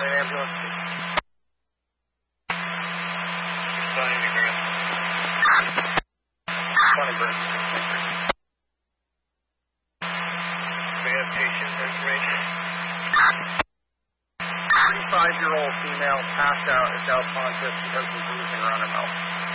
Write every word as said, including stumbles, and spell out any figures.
an ambulance? Signing the grant. twenty birds. We have patient information. thirty-five-year-old female passed out at South Pontiff because of bruising around her mouth.